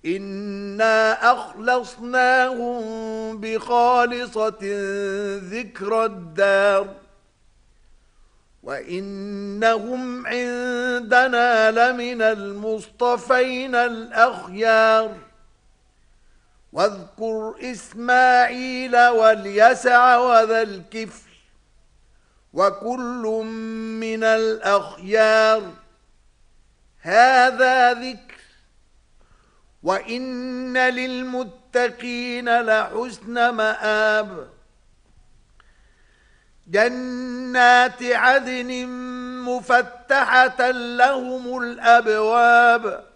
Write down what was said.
إنا أخلصناهم بخالصة ذكر الدار وإنهم عندنا لمن المصطفين الأخيار واذكر إسماعيل واليسع وذا الكفل وكل من الأخيار هذا ذكر وإن للمتقين لحسن مآب جنات عدن مفتحة لهم الأبواب